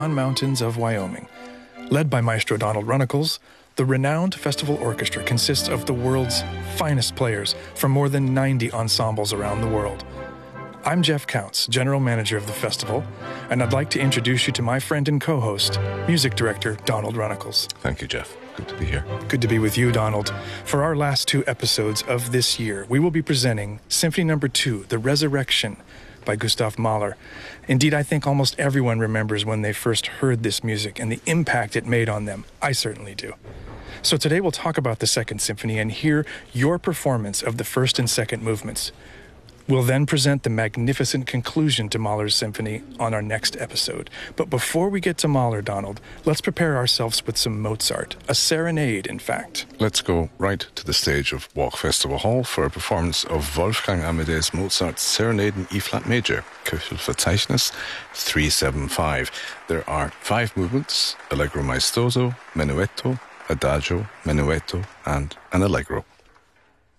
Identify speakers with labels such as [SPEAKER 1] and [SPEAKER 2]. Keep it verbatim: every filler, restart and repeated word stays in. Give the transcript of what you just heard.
[SPEAKER 1] Mountains of Wyoming. Led by Maestro Donald Runnicles, the renowned festival orchestra consists of the world's finest players from more than ninety ensembles around the world. I'm Jeff Counts, General Manager of the festival, and I'd like to introduce you to my friend and co-host, Music Director Donald Runnicles.
[SPEAKER 2] Thank you, Jeff. Good to be here.
[SPEAKER 1] Good to be with you, Donald. For our last two episodes of this year, we will be presenting Symphony Number Two, The Resurrection, by Gustav Mahler. Indeed, I think almost everyone remembers when they first heard this music and the impact it made on them. I certainly do. So today we'll talk about the Second Symphony and hear your performance of the first and second movements. We'll then present the magnificent conclusion to Mahler's symphony on our next episode. But before we get to Mahler, Donald, let's prepare ourselves with some Mozart, a serenade, in fact.
[SPEAKER 2] Let's go right to the stage of Walk Festival Hall for a performance of Wolfgang Amadeus Mozart's Serenade in E-flat major, Köchelverzeichnis three seventy-five. There are five movements: Allegro maestoso, Menuetto, Adagio, Menuetto, and an Allegro.